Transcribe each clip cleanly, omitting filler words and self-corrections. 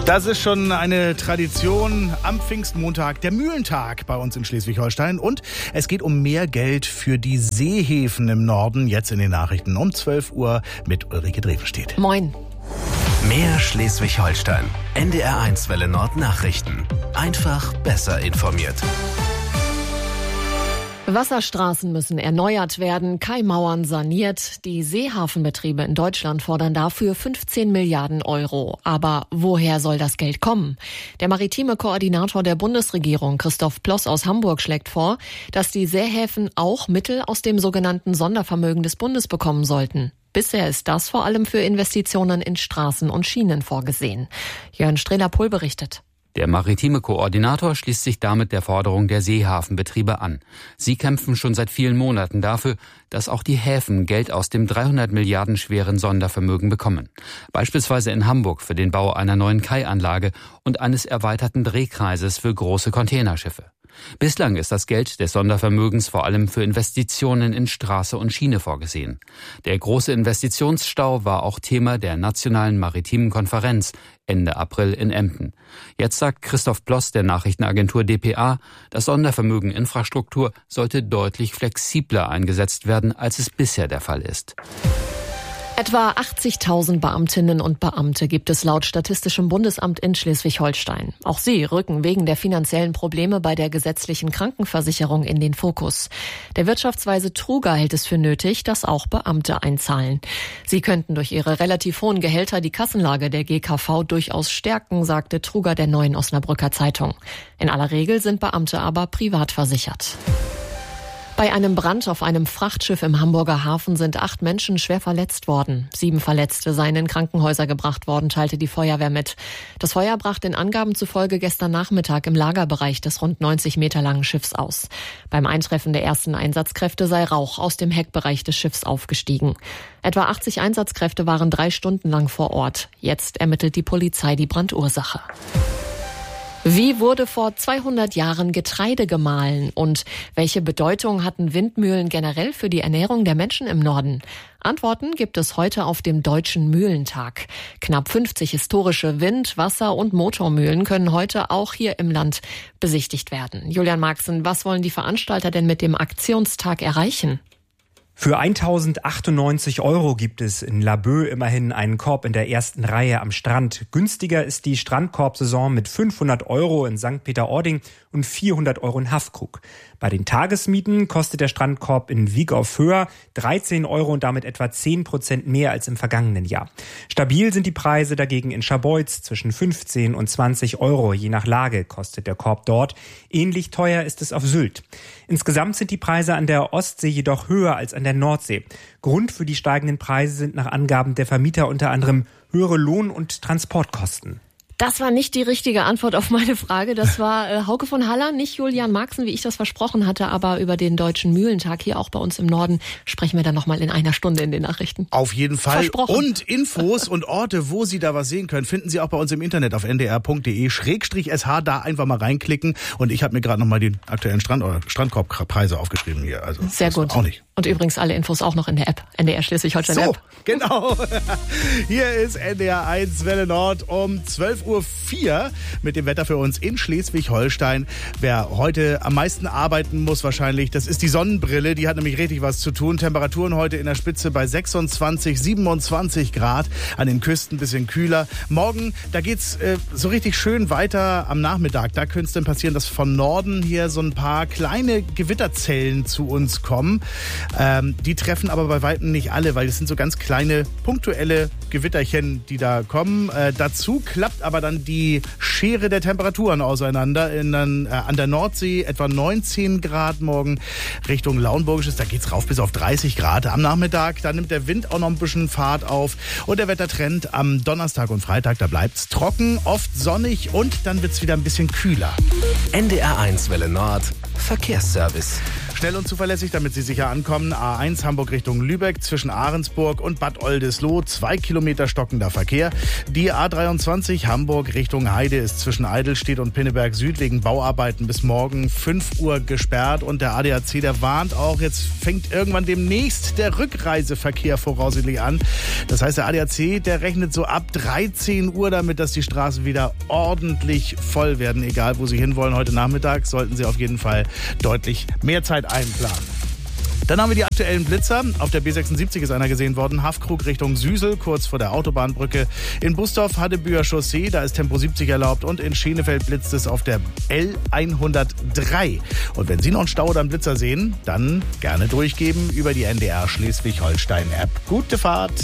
Das ist schon eine Tradition am Pfingstmontag, der Mühlentag bei uns in Schleswig-Holstein. Und es geht um mehr Geld für die Seehäfen im Norden. Jetzt in den Nachrichten um 12 Uhr mit Ulrike Drevenstedt. Moin. Mehr Schleswig-Holstein. NDR1 Welle Nord Nachrichten. Einfach besser informiert. Wasserstraßen müssen erneuert werden, Kaimauern saniert. Die Seehafenbetriebe in Deutschland fordern dafür 15 Milliarden Euro. Aber woher soll das Geld kommen? Der maritime Koordinator der Bundesregierung, Christoph Ploss aus Hamburg, schlägt vor, dass die Seehäfen auch Mittel aus dem sogenannten Sondervermögen des Bundes bekommen sollten. Bisher ist das vor allem für Investitionen in Straßen und Schienen vorgesehen. Jörn Strehler-Pohl berichtet. Der maritime Koordinator schließt sich damit der Forderung der Seehafenbetriebe an. Sie kämpfen schon seit vielen Monaten dafür, dass auch die Häfen Geld aus dem 300 Milliarden schweren Sondervermögen bekommen. Beispielsweise in Hamburg für den Bau einer neuen Kaianlage und eines erweiterten Drehkreises für große Containerschiffe. Bislang ist das Geld des Sondervermögens vor allem für Investitionen in Straße und Schiene vorgesehen. Der große Investitionsstau war auch Thema der Nationalen Maritimen Konferenz Ende April in Emden. Jetzt sagt Christoph Ploss der Nachrichtenagentur dpa, das Sondervermögen Infrastruktur sollte deutlich flexibler eingesetzt werden, als es bisher der Fall ist. Etwa 80.000 Beamtinnen und Beamte gibt es laut Statistischem Bundesamt in Schleswig-Holstein. Auch sie rücken wegen der finanziellen Probleme bei der gesetzlichen Krankenversicherung in den Fokus. Der Wirtschaftsweise Truger hält es für nötig, dass auch Beamte einzahlen. Sie könnten durch ihre relativ hohen Gehälter die Kassenlage der GKV durchaus stärken, sagte Truger der Neuen Osnabrücker Zeitung. In aller Regel sind Beamte aber privat versichert. Bei einem Brand auf einem Frachtschiff im Hamburger Hafen sind 8 Menschen schwer verletzt worden. 7 Verletzte seien in Krankenhäuser gebracht worden, teilte die Feuerwehr mit. Das Feuer brach den Angaben zufolge gestern Nachmittag im Lagerbereich des rund 90 Meter langen Schiffs aus. Beim Eintreffen der ersten Einsatzkräfte sei Rauch aus dem Heckbereich des Schiffs aufgestiegen. Etwa 80 Einsatzkräfte waren 3 Stunden lang vor Ort. Jetzt ermittelt die Polizei die Brandursache. Wie wurde vor 200 Jahren Getreide gemahlen und welche Bedeutung hatten Windmühlen generell für die Ernährung der Menschen im Norden? Antworten gibt es heute auf dem Deutschen Mühlentag. Knapp 50 historische Wind-, Wasser- und Motormühlen können heute auch hier im Land besichtigt werden. Julian Marxen, was wollen die Veranstalter denn mit dem Aktionstag erreichen? Für 1.098 € gibt es in Laboe immerhin einen Korb in der ersten Reihe am Strand. Günstiger ist die Strandkorbsaison mit 500 € in St. Peter-Ording und 400 € in Haffkrug. Bei den Tagesmieten kostet der Strandkorb in Wieg auf Höher 13 € und damit etwa 10% mehr als im vergangenen Jahr. Stabil sind die Preise dagegen in Scharbeutz. Zwischen 15 und 20 € je nach Lage kostet der Korb dort. Ähnlich teuer ist es auf Sylt. Insgesamt sind die Preise an der Ostsee jedoch höher als an der Nordsee. Grund für die steigenden Preise sind nach Angaben der Vermieter unter anderem höhere Lohn- und Transportkosten. Das war nicht die richtige Antwort auf meine Frage. Das war Hauke von Haller, nicht Julian Marxen, wie ich das versprochen hatte. Aber über den Deutschen Mühlentag hier auch bei uns im Norden sprechen wir dann nochmal in einer Stunde in den Nachrichten. Auf jeden Fall. Und Infos und Orte, wo Sie da was sehen können, finden Sie auch bei uns im Internet auf ndr.de/sh. Da einfach mal reinklicken. Und ich habe mir gerade nochmal die aktuellen Strandkorbpreise aufgeschrieben hier. Also sehr gut. Auch nicht. Und übrigens alle Infos auch noch in der App, NDR Schleswig-Holstein App. So, genau. Hier ist NDR1 Welle Nord um 12:04 Uhr mit dem Wetter für uns in Schleswig-Holstein. Wer heute am meisten arbeiten muss wahrscheinlich, das ist die Sonnenbrille. Die hat nämlich richtig was zu tun. Temperaturen heute in der Spitze bei 26, 27 Grad. An den Küsten ein bisschen kühler. Morgen, da geht's so richtig schön weiter am Nachmittag. Da könnte es dann passieren, dass von Norden hier so ein paar kleine Gewitterzellen zu uns kommen. Die treffen aber bei weitem nicht alle, weil es sind so ganz kleine punktuelle Gewitterchen, die da kommen. Dazu klappt aber dann die Schere der Temperaturen auseinander. An der Nordsee etwa 19 Grad morgen Richtung Lauenburgisches. Da geht's rauf bis auf 30 Grad am Nachmittag. Da nimmt der Wind auch noch ein bisschen Fahrt auf. Und der Wettertrend am Donnerstag und Freitag, da bleibt's trocken, oft sonnig und dann wird's wieder ein bisschen kühler. NDR1 Welle Nord Verkehrsservice. Schnell und zuverlässig, damit Sie sicher ankommen. A1 Hamburg Richtung Lübeck zwischen Ahrensburg und Bad Oldesloe. 2 Kilometer stockender Verkehr. Die A23 Hamburg Richtung Heide ist zwischen Eidelstedt und Pinneberg Süd wegen Bauarbeiten bis morgen 5 Uhr gesperrt. Und der ADAC, der warnt auch, jetzt fängt irgendwann demnächst der Rückreiseverkehr voraussichtlich an. Das heißt, der ADAC, der rechnet so ab 13 Uhr damit, dass die Straßen wieder ordentlich voll werden. Egal, wo Sie hinwollen heute Nachmittag, sollten Sie auf jeden Fall deutlich mehr Zeit einplanen. Dann haben wir die aktuellen Blitzer. Auf der B76 ist einer gesehen worden. Haffkrug Richtung Süsel, kurz vor der Autobahnbrücke. In Bustorf, Haddebüher Chaussee, da ist Tempo 70 erlaubt. Und in Schenefeld blitzt es auf der L103. Und wenn Sie noch einen Stau oder einen Blitzer sehen, dann gerne durchgeben über die NDR Schleswig-Holstein-App. Gute Fahrt!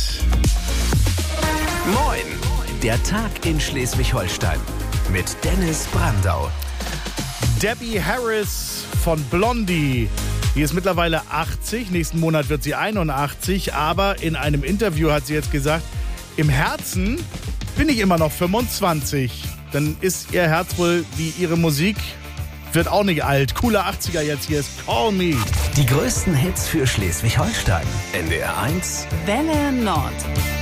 Moin! Der Tag in Schleswig-Holstein mit Dennis Brandau. Debbie Harris von Blondie. Die ist mittlerweile 80, nächsten Monat wird sie 81, aber in einem Interview hat sie jetzt gesagt, im Herzen bin ich immer noch 25. Dann ist ihr Herz wohl wie ihre Musik, wird auch nicht alt. Cooler 80er jetzt, hier ist Call Me. Die größten Hits für Schleswig-Holstein. NDR 1 Welle Nord.